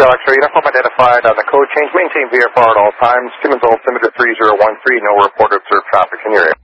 X-ray, uniform identified on the code change. Maintain VFR at all times. Siemens altimeter 3013. No reported observed traffic in your area.